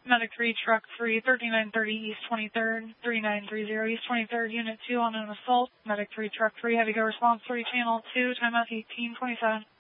Medic 3, Truck 3, 3930 East 23rd, 3930 East 23rd, Unit 2 on an assault. Medic 3, Truck 3, Heavy Go Response 3, Channel 2, timeout 1827.